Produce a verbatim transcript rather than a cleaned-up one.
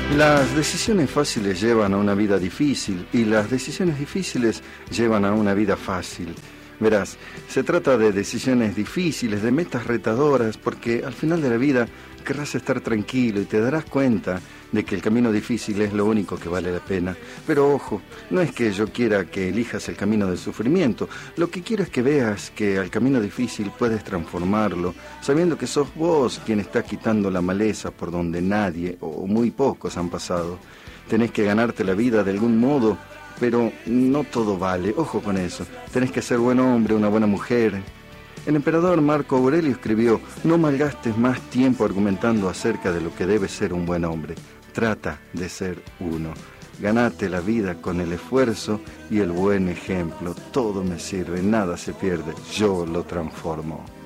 Las decisiones fáciles llevan a una vida difícil y las decisiones difíciles llevan a una vida fácil. Verás, se trata de decisiones difíciles, de metas retadoras, porque al final de la vida querrás estar tranquilo y te darás cuenta de que el camino difícil es lo único que vale la pena. Pero ojo, no es que yo quiera que elijas el camino del sufrimiento. Lo que quiero es que veas que al camino difícil puedes transformarlo, sabiendo que sos vos quien está quitando la maleza por donde nadie o muy pocos han pasado. Tenés que ganarte la vida de algún modo, pero no todo vale, ojo con eso. Tenés que ser buen hombre, una buena mujer. El emperador Marco Aurelio escribió: no malgastes más tiempo argumentando acerca de lo que debe ser un buen hombre. Trata de ser uno. Ganate la vida con el esfuerzo y el buen ejemplo. Todo me sirve, nada se pierde, yo lo transformo.